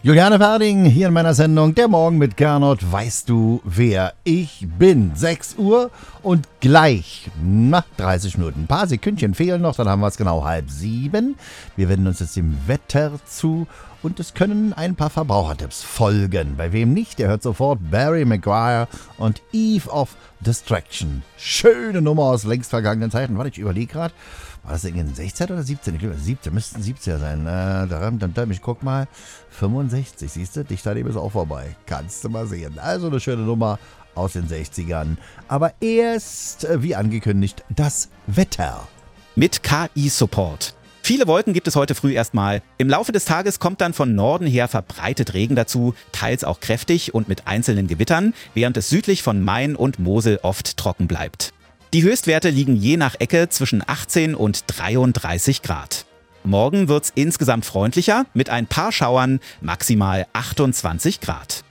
Juliane Werding hier in meiner Sendung Der Morgen mit Gernot. Weißt du, wer ich bin? 6 Uhr und gleich, 30 Minuten. Ein paar Sekündchen fehlen noch, dann haben wir es genau 6:30. Wir wenden uns jetzt dem Wetter zu und es können ein paar Verbrauchertipps folgen. Bei wem nicht, der hört sofort Barry Maguire und Eve of Distraction. Schöne Nummer aus längst vergangenen Zeiten. Warte, ich überlege gerade. War das in 16 oder 17? Ich glaube, 17, müssten 70er sein. Ich guck mal. 65, siehst du? Dicht daneben ist auch vorbei. Kannst du mal sehen. Also eine schöne Nummer aus den 60ern. Aber erst, wie angekündigt, das Wetter. Mit KI-Support. Viele Wolken gibt es heute früh erstmal. Im Laufe des Tages kommt dann von Norden her verbreitet Regen dazu, teils auch kräftig und mit einzelnen Gewittern, während es südlich von Main und Mosel oft trocken bleibt. Die Höchstwerte liegen je nach Ecke zwischen 18 und 33 Grad. Morgen wird's insgesamt freundlicher mit ein paar Schauern, maximal 28 Grad.